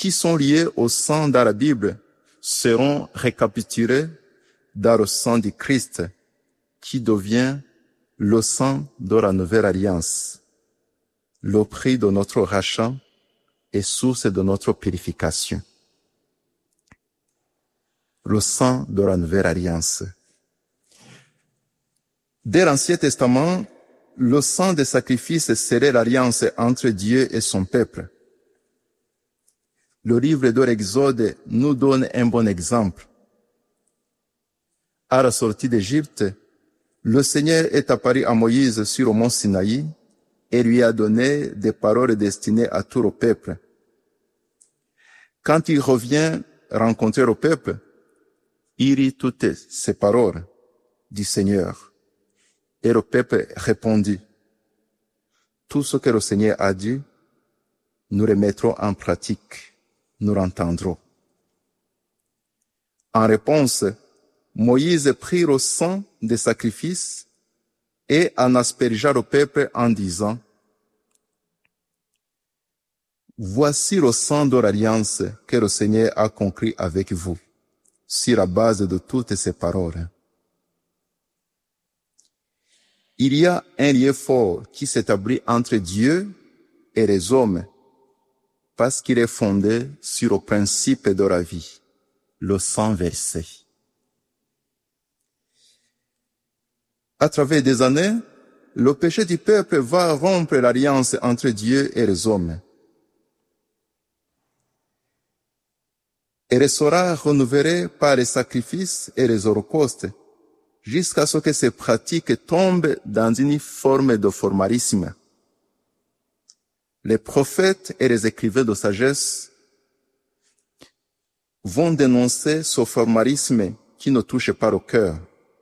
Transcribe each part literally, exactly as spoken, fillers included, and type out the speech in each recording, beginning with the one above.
qui sont liés au sang dans la Bible seront récapitulés dans le sang du Christ, qui devient le sang de la nouvelle alliance, le prix de notre rachat et source de notre purification. Le sang de la nouvelle alliance. Dès l'Ancien Testament, le sang des sacrifices serait l'alliance entre Dieu et son peuple. Le livre de l'Exode nous donne un bon exemple. À la sortie d'Égypte, le Seigneur est apparu à Moïse sur le mont Sinaï et lui a donné des paroles destinées à tout le peuple. Quand il revient rencontrer le peuple, il lit toutes ces paroles du Seigneur. Et le peuple répondit, tout ce que le Seigneur a dit, nous le mettrons en pratique, nous l'entendrons. En réponse, Moïse prit le sang des sacrifices et en aspergea le peuple en disant, voici le sang de l'alliance que le Seigneur a conclu avec vous, sur la base de toutes ces paroles. Il y a un lien fort qui s'établit entre Dieu et les hommes, parce qu'il est fondé sur le principe de la vie, le sang versé. À travers des années, le péché du peuple va rompre l'alliance entre Dieu et les hommes. Elle sera renouvelée par les sacrifices et les holocaustes, jusqu'à ce que ces pratiques tombent dans une forme de formalisme. Les prophètes et les écrivains de sagesse vont dénoncer ce formalisme qui ne touche pas au cœur.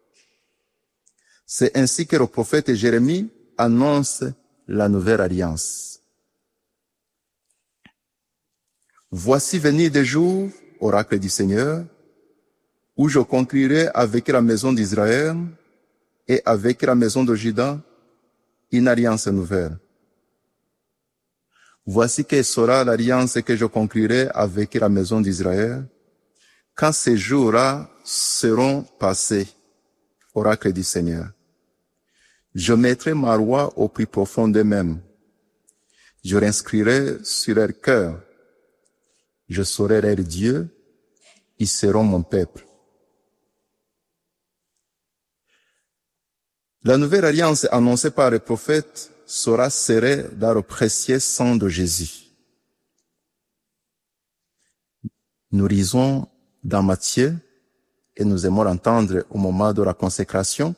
C'est ainsi que le prophète Jérémie annonce la nouvelle alliance. Voici venir des jours, oracle du Seigneur, où je conclurai avec la maison d'Israël et avec la maison de Juda une alliance nouvelle. Voici quelle sera l'alliance que je conclurai avec la maison d'Israël quand ces jours-là seront passés, oracle du Seigneur. Je mettrai ma loi au plus profond d'eux-mêmes. Je l'inscrirai sur leur cœur. Je serai leur Dieu, ils seront mon peuple. La nouvelle alliance annoncée par le prophète sera scellée dans le précieux sang de Jésus. Nous lisons dans Matthieu, et nous aimons l'entendre au moment de la consécration.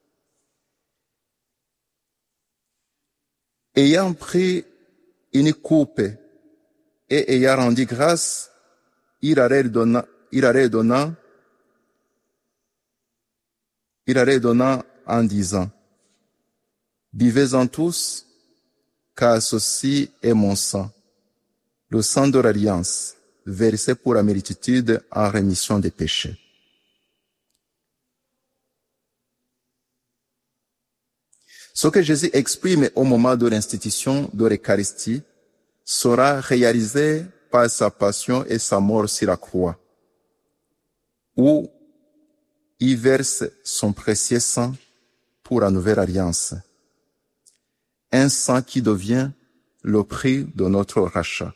Ayant pris une coupe et ayant rendu grâce, il allait donnant, il allait donnant, il allait donnant en disant, buvez-en tous, car ceci est mon sang, le sang de l'alliance, versé pour la multitude en rémission des péchés. Ce que Jésus exprime au moment de l'institution de l'Eucharistie sera réalisé par sa passion et sa mort sur la croix, où il verse son précieux sang pour la nouvelle alliance, un sang qui devient le prix de notre rachat.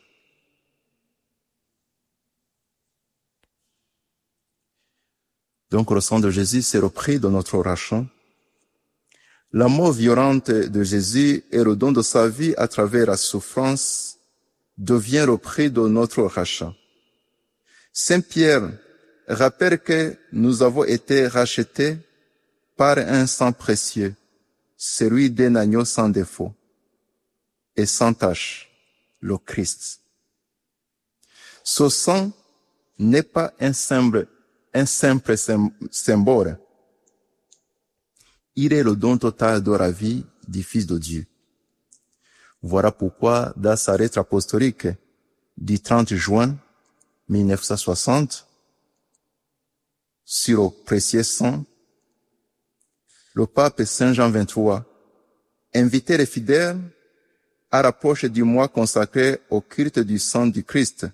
Donc le sang de Jésus, c'est le prix de notre rachat. La mort violente de Jésus et le don de sa vie à travers la souffrance devient le prix de notre rachat. Saint Pierre rappelle que nous avons été rachetés par un sang précieux, celui d'un agneau sans défaut et sans tache, le Christ. Ce sang n'est pas un simple, un simple symbole. Il est le don total de la vie du Fils de Dieu. Voilà pourquoi, dans sa lettre apostolique du trente juin mille neuf cent soixante, sur le précieux sang, le pape Saint Jean vingt-trois invitait les fidèles à l'approche du mois consacré au culte du sang du Christ